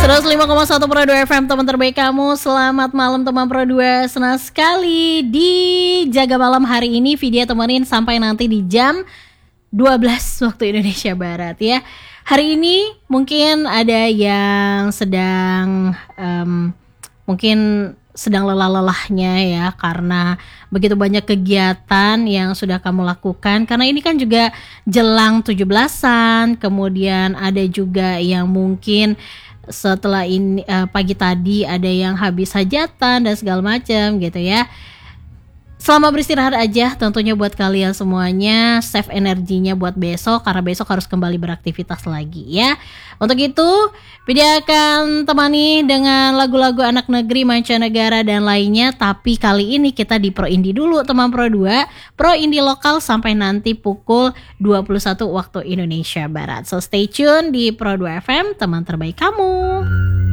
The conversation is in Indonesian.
105,1 Pro 2 FM, teman terbaik kamu. Selamat malam teman Pro 2. Senang sekali di Jaga Malam hari ini Vidya temenin sampai nanti di jam 12 waktu Indonesia Barat ya. Hari ini mungkin ada yang sedang mungkin sedang lelah-lelahnya ya, karena begitu banyak kegiatan yang sudah kamu lakukan. Karena ini kan juga jelang 17-an, kemudian ada juga yang mungkin setelah ini pagi tadi ada yang habis hajatan dan segala macam gitu ya. Selamat beristirahat aja tentunya buat kalian semuanya, save energinya buat besok karena besok harus kembali beraktivitas lagi ya. Untuk itu, Vidya akan temani dengan lagu-lagu anak negeri, mancanegara dan lainnya. Tapi kali ini kita di Pro Indie dulu teman Pro 2, Pro Indie lokal sampai nanti pukul 21 waktu Indonesia Barat. So stay tune di Pro 2 FM, teman terbaik kamu.